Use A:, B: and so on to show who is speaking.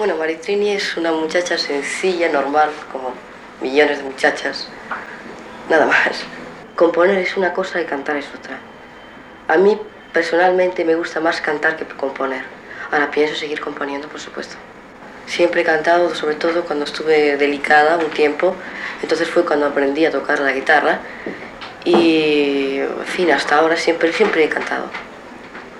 A: Bueno, Maritrini es una muchacha sencilla, normal, como millones de muchachas, nada más. Componer es una cosa y cantar es otra. A mí, personalmente, me gusta más cantar que componer. Ahora pienso seguir componiendo, por supuesto. Siempre he cantado, sobre todo cuando estuve delicada un tiempo, entonces fue cuando aprendí a tocar la guitarra y, en fin, hasta ahora siempre he cantado.